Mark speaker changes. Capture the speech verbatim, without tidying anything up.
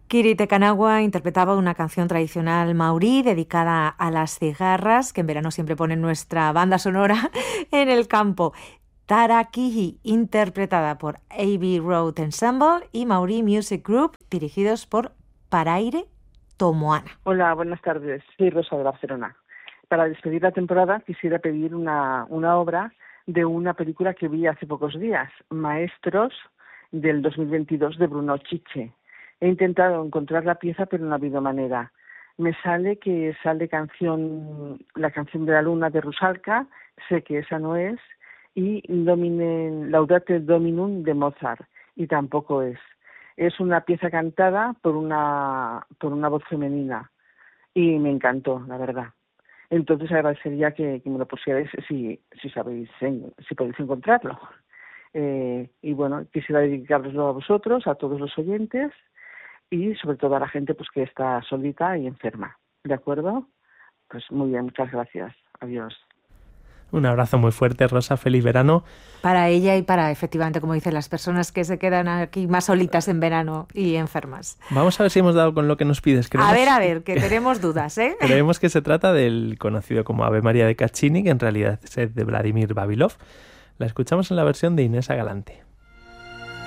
Speaker 1: Kiri Te Kanawa interpretaba una canción tradicional maorí dedicada a las cigarras, que en verano siempre ponen nuestra banda sonora en el campo. Tarakihi, interpretada por A B Road Ensemble y Maori Music Group, dirigidos por Paraire Tomoana.
Speaker 2: Hola, buenas tardes. Soy Rosa de Barcelona. Para despedir la temporada quisiera pedir una, una obra de una película que vi hace pocos días, Maestros, del dos mil veintidós, de Bruno Chiche. He intentado encontrar la pieza, pero no ha habido manera. Me sale que sale canción, la canción de la luna de Rusalka, sé que esa no es, y Domine, Laudate Dominum de Mozart, y tampoco es. Es una pieza cantada por una, por una voz femenina, y me encantó, la verdad. Entonces agradecería que, que me lo pusierais si, si sabéis, si podéis encontrarlo. Eh, y bueno, quisiera dedicaroslo a vosotros, a todos los oyentes, y sobre todo a la gente pues que está solita y enferma. ¿De acuerdo? Pues muy bien, muchas gracias. Adiós.
Speaker 3: Un abrazo muy fuerte, Rosa. Feliz verano.
Speaker 1: Para ella y para, efectivamente, como dicen, las personas que se quedan aquí más solitas en verano y enfermas.
Speaker 3: Vamos a ver si hemos dado con lo que nos pides.
Speaker 1: Creemos... A ver, a ver, que tenemos dudas, ¿eh?
Speaker 3: Creemos que se trata del conocido como Ave María de Caccini, que en realidad es de Vladimir Vavilov. La escuchamos en la versión de Inés Agalante.